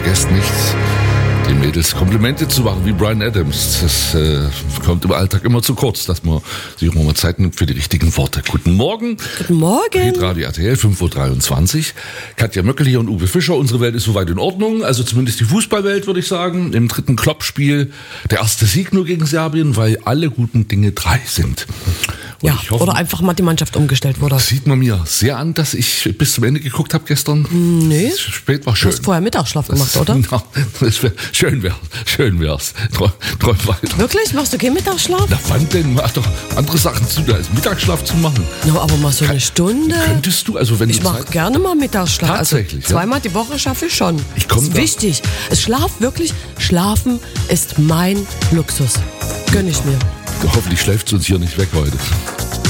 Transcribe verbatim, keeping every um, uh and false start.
vergesst nicht, den Mädels Komplimente zu machen, wie Bryan Adams. Das äh, kommt im Alltag immer zu kurz, dass man sich auch mal Zeit nimmt für die richtigen Worte. Guten Morgen. Guten Morgen. Hitradio R T L, fünf Uhr dreiundzwanzig. Katja Möckel hier und Uwe Fischer. Unsere Welt ist soweit in Ordnung. Also zumindest die Fußballwelt, würde ich sagen. Im dritten Klopp-Spiel der erste Sieg nur gegen Serbien, weil alle guten Dinge drei sind. Und ja, hoffe, oder einfach mal die Mannschaft umgestellt wurde. Das sieht man mir sehr an, dass ich bis zum Ende geguckt habe gestern. Nee. Spät war schön. Du hast vorher Mittagsschlaf gemacht, das, oder? Na, das wär, schön wär's. Schön wär's. Träum, träum weiter. Wirklich? Machst du keinen Mittagsschlaf? Na wann denn? Mach doch andere Sachen zu, da ist Mittagsschlaf zu machen. No, aber mal so eine Stunde. Könntest du, also wenn ich du mache gerne mal Mittagsschlaf. Tatsächlich, also zweimal ja? die Woche schaffe ich schon. Ich komm das ist da. wichtig. Es Schlaf wirklich, Schlafen ist mein Luxus. Gönn ich mir. Hoffentlich schläft es uns hier nicht weg heute.